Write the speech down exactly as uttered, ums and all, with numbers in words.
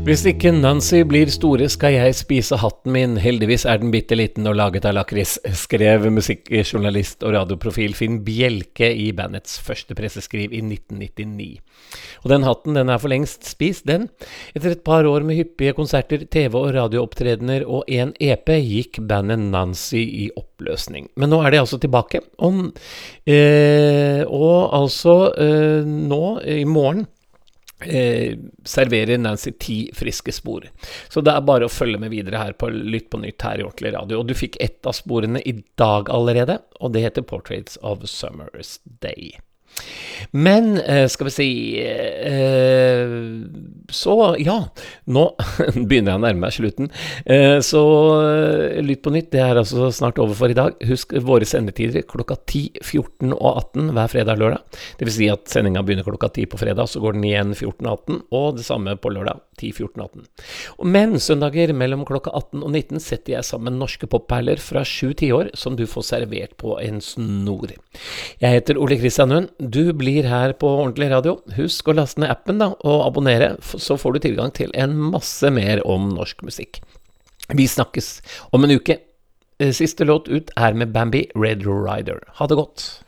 Hvis ikke Nancy blir store, skal jeg spise hatten min. Heldigvis er den bitteliten og laget av lakris, skrev musikkjournalist og radioprofil Finn Bjelke i bandets første presseskriv i nitten nittini. Og den hatten, den er for lengst spist, den. Etter et par år med hyppige konserter, T V- og radioopptredener og en E P gikk bandet Nancy i oppløsning. Men nå er de altså tilbake. Om, eh, og altså eh, nå, i morgen, Eh, serverer Nancy ti friske spor. Så det er bare å følge med videre her på Lytt på nytt her i Ordentlig Radio. Og du fikk ett av sporene i dag allerede, og det heter Portraits of Summer's Day. Men, eh, skal vi si, eh, så, ja, nå begynner jeg å nærme meg slutten. Eh, så eh, Lytt på nytt, det er altså snart over for i dag. Husk våre sendetider klokka ti, fjorten og atten hver fredag og lørdag. Det vil si at sendingen begynner klokka ti på fredag, så går den igjen fjorten og atten, og det samme på lørdag, ti, fjorten og atten. Men søndager mellom klokka atten og nitten setter jeg sammen norske popperler fra sju tiår som du får servert på en snor. Jeg heter Ole Kristian Nøen. Du blir her på Ordentlig Radio. Husk å laste ned appen da, og abonnere, så får du tilgang til en masse mer om norsk musikk. Vi snakkes om en uke. Siste låt ut er med Bambi, Red Rider. Ha det godt!